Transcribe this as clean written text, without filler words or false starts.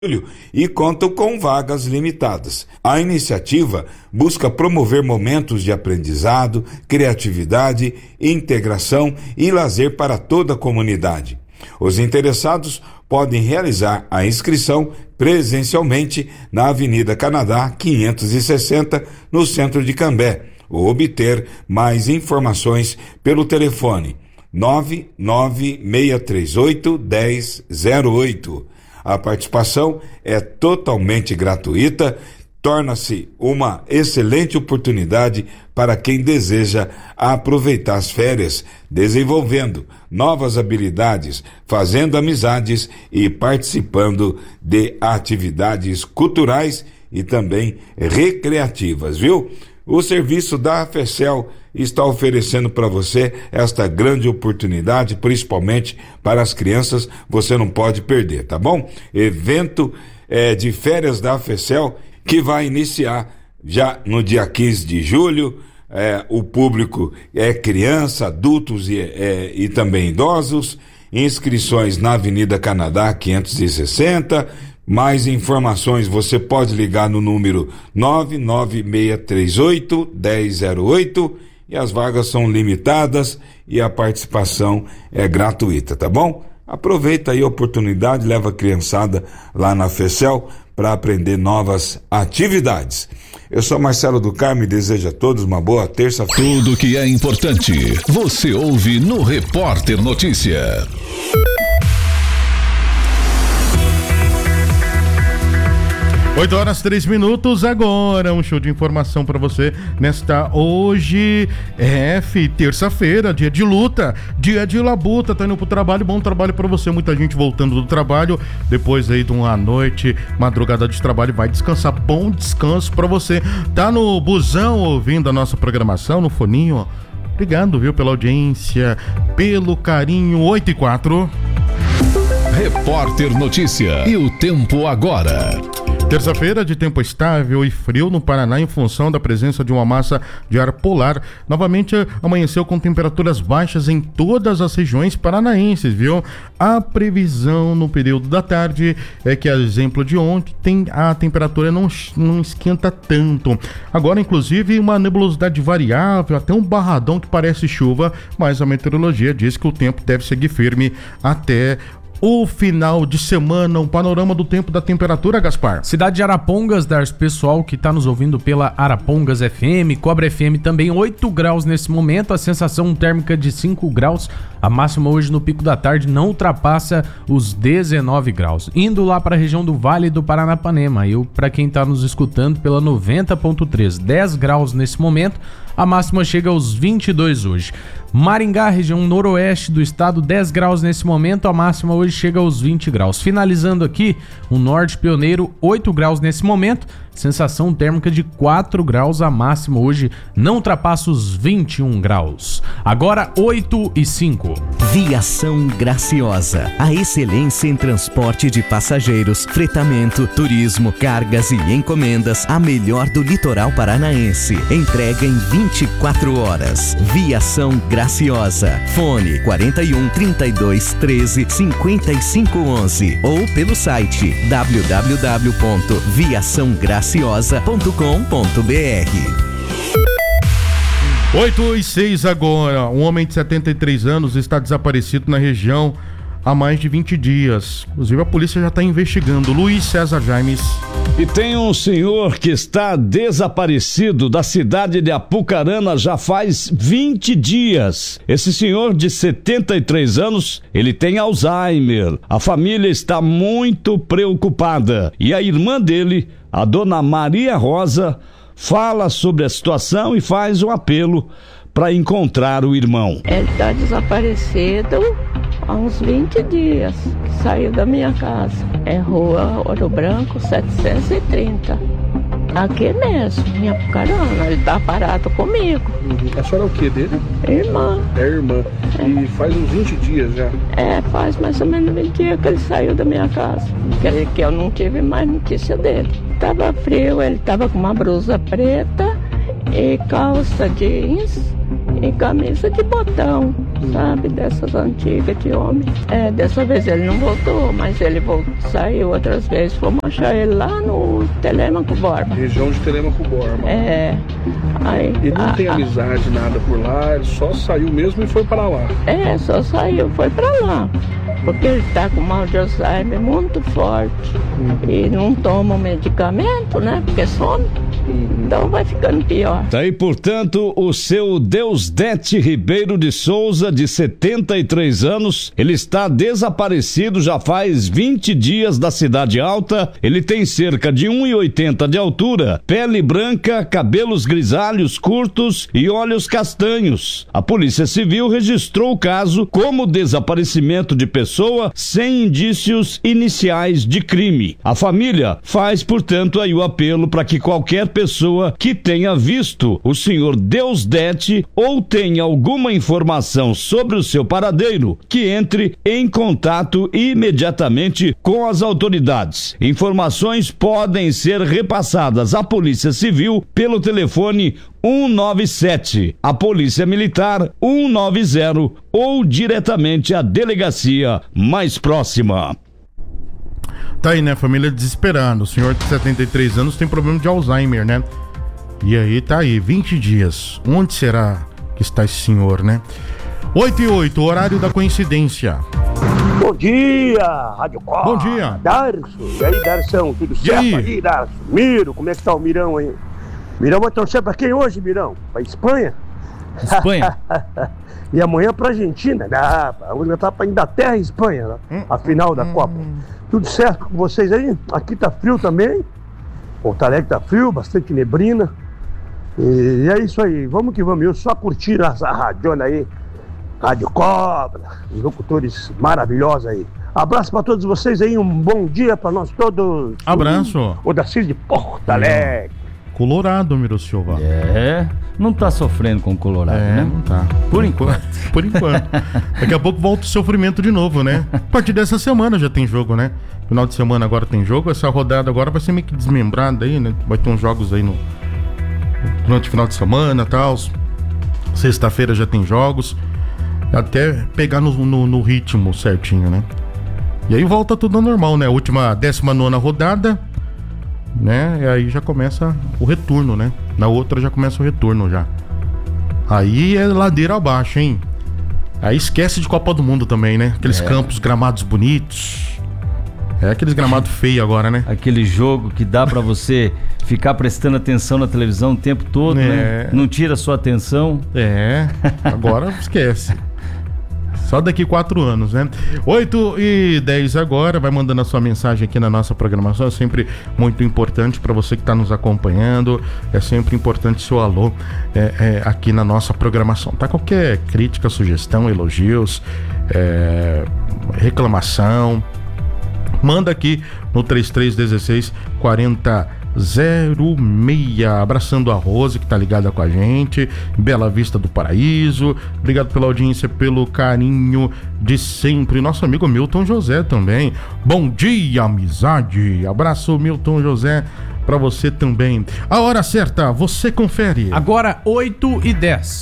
e contam com vagas limitadas. A iniciativa busca promover momentos de aprendizado, criatividade, integração e lazer para toda a comunidade. Os interessados podem realizar a inscrição presencialmente na Avenida Canadá 560, no centro de Cambé, ou obter mais informações pelo telefone 99638-1008. A participação é totalmente gratuita, torna-se uma excelente oportunidade para quem deseja aproveitar as férias, desenvolvendo novas habilidades, fazendo amizades e participando de atividades culturais e também recreativas, viu? O serviço da AFECEL está oferecendo para você esta grande oportunidade, principalmente para as crianças, você não pode perder, tá bom? Evento de férias da AFECEL que vai iniciar já no dia 15 de julho. O público é criança, adultos e também idosos. Inscrições na Avenida Canadá 560. Mais informações você pode ligar no número 99638-1008 e as vagas são limitadas e a participação é gratuita, tá bom? Aproveita aí a oportunidade, leva a criançada lá na FECEL para aprender novas atividades. Eu sou Marcelo do Carmo e desejo a todos uma boa terça-feira. Tudo que é importante, você ouve no Repórter Notícia. 8h03, agora um show de informação para você nesta hoje, terça-feira, dia de luta, dia de labuta, tá indo pro trabalho, bom trabalho para você, muita gente voltando do trabalho, depois aí de uma noite, madrugada de trabalho, vai descansar, bom descanso para você, tá no busão ouvindo a nossa programação, no foninho, ó. Obrigado, viu, pela audiência, pelo carinho. 8h04. Repórter Notícia e o tempo agora. Terça-feira de tempo estável e frio no Paraná em função da presença de uma massa de ar polar. Novamente amanheceu com temperaturas baixas em todas as regiões paranaenses, viu? A previsão no período da tarde é que, a exemplo de ontem, a temperatura não esquenta tanto. Agora, inclusive, uma nebulosidade variável, até um barradão que parece chuva, mas a meteorologia diz que o tempo deve seguir firme até o final de semana. Um panorama do tempo, da temperatura, Gaspar. Cidade de Arapongas, Darcio, pessoal que está nos ouvindo pela Arapongas FM, Cobra FM também, 8 graus nesse momento, a sensação térmica de 5 graus, a máxima hoje no pico da tarde não ultrapassa os 19 graus. Indo lá para a região do Vale do Paranapanema, para quem está nos escutando pela 90.3, 10 graus nesse momento, a máxima chega aos 22 hoje. Maringá, região noroeste do estado, 10 graus nesse momento, a máxima hoje chega aos 20 graus. Finalizando aqui, o norte pioneiro, 8 graus nesse momento, sensação térmica de 4 graus, a máxima hoje não ultrapassa os 21 graus. Agora 8h05. Viação Graciosa, a excelência em transporte de passageiros, fretamento, turismo, cargas e encomendas, a melhor do litoral paranaense. Entrega em 24 horas. Viação Graciosa. Fone 41 32 13 55 11 ou pelo site www.viaçãograciosa.com.br. 8h06 agora. Um homem de 73 anos está desaparecido na região há mais de 20 dias. Inclusive a polícia já está investigando. Luiz César Jaimes. E tem um senhor que está desaparecido da cidade de Apucarana já faz 20 dias. Esse senhor de 73 anos, ele tem Alzheimer. A família está muito preocupada. E a irmã dele, a dona Maria Rosa, fala sobre a situação e faz um apelo para encontrar o irmão. Ele está desaparecido há uns 20 dias, que saiu da minha casa. É Rua Ouro Branco, 730. Aqui mesmo, em Apucarana. Ele tá parado comigo. A senhora é o que dele? Irmã. É irmã. E faz uns 20 dias já? Faz mais ou menos 20 dias que ele saiu da minha casa. Que eu não tive mais notícia dele. Tava frio, ele tava com uma blusa preta e calça jeans e camisa de botão. sabe? Dessas antigas de homem. Dessa vez ele não voltou, mas ele saiu outras vezes. Fomos achar ele lá no Telêmaco Borba. Região de Telêmaco Borba. Aí, ele não tem amizade, nada por lá, ele só saiu mesmo e foi para lá. Só saiu, foi para lá. Porque ele tá com mal de Alzheimer muito forte. E não toma o medicamento, né? Porque some. Então vai ficando pior. Tá aí, portanto, o seu Deusdete Ribeiro de Souza, de 73 anos. Ele está desaparecido já faz 20 dias da Cidade Alta. Ele tem cerca de 1,80 de altura, pele branca, cabelos grisalhos curtos e olhos castanhos. A Polícia Civil registrou o caso como desaparecimento de pessoa sem indícios iniciais de crime. A família faz, portanto, aí o apelo para que qualquer pessoa que tenha visto o senhor Deusdete ou tenha alguma informação sobre o seu paradeiro, que entre em contato imediatamente com as autoridades. Informações podem ser repassadas à Polícia Civil pelo telefone 197, a Polícia Militar 190 ou diretamente à delegacia mais próxima. Tá aí, né? Família desesperando. O senhor de 73 anos tem problema de Alzheimer, né? E aí, tá aí, 20 dias. Onde será que está esse senhor, né? 8h08, horário da coincidência. Bom dia, Rádio Costa. Bom dia. Darcio. E aí, Darção, tudo certo aí, Darcio? Miro, como é que tá o Mirão aí? Mirão vai torcer pra quem hoje, Mirão? Pra Espanha? Espanha? E amanhã pra Argentina? Vamos entrar pra Inglaterra e Espanha, né? A final da Copa. Tudo certo com vocês aí? Aqui tá frio também. Porto Alegre tá frio, bastante neblina. E é isso aí, vamos que vamos. Eu só curtindo essa radiona aí, Rádio Cobra, os locutores maravilhosos aí. Abraço pra todos vocês aí, um bom dia pra nós todos. Abraço. O Darcy de Porto Alegre. Colorado, Miro Silva. Não tá sofrendo com o Colorado, né? Não tá. Por enquanto. Daqui a pouco volta o sofrimento de novo, né? A partir dessa semana já tem jogo, né? Final de semana agora tem jogo. Essa rodada agora vai ser meio que desmembrada aí, né? Vai ter uns jogos aí durante o final de semana e tal. Sexta-feira já tem jogos. Até pegar no ritmo certinho, né? E aí volta tudo ao normal, né? Última 19ª rodada, né? E aí já começa o retorno, né? Na outra já começa o retorno já. Aí é ladeira abaixo, hein? Aí esquece de Copa do Mundo também, né? Aqueles campos, gramados bonitos. Aqueles gramados feios agora, né? Aquele jogo que dá pra você ficar prestando atenção na televisão o tempo todo, né? Não tira a sua atenção. Agora esquece. Só daqui 4 anos, né? 8h10 agora, vai mandando a sua mensagem aqui na nossa programação, é sempre muito importante para você que está nos acompanhando, é sempre importante seu alô aqui na nossa programação, tá? Qualquer crítica, sugestão, elogios, reclamação, manda aqui no 3316-4006. Abraçando a Rose que tá ligada com a gente, Bela Vista do Paraíso, obrigado pela audiência, pelo carinho de sempre. Nosso amigo Milton José também, bom dia, amizade, abraço Milton José pra você também. A hora certa, você confere. Agora 8h10.